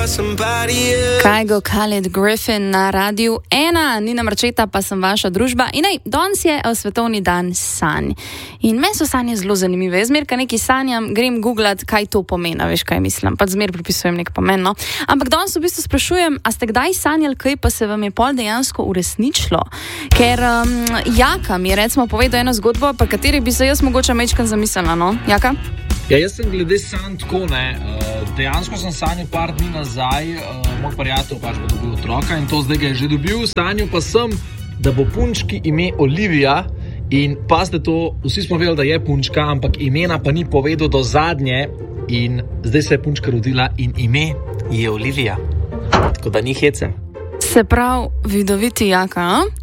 Kygo Khaled Griffin na Radiu 1, Nina Marčeta pa sem vaša družba. In danes je svetovni dan sanj. In meni so sanje zelo zanimive. Jaz zmeraj nekaj sanjam, grem googlat, kaj to pomeni, veš kaj mislim. Pa zmeraj pripisujem nek pomen, no. Ampak danes v bistvu sprašujem, a ste kdaj sanjali kaj, pa se vam je pol dejansko uresničilo? Ker Jaka mi je recimo povedal eno zgodbo, pa kateri bi se jaz mogoče mečkam zamislila, no? Jaka? Ja, jaz sem glede sanj tako, ne. Dejansko sem sanjal par dni nazaj, moj prijatelj pač bo dobil otroka in to zdaj ga je že dobil. Sanjal pa sem, da bo punčki ime Olivia in pazite to, vsi smo vedeli, da je punčka, ampak imena pa ni povedal do zadnje in zdaj se je punčka rodila in ime je Olivia. Tako da ni hece. Se pravi, vidoviti Jaka,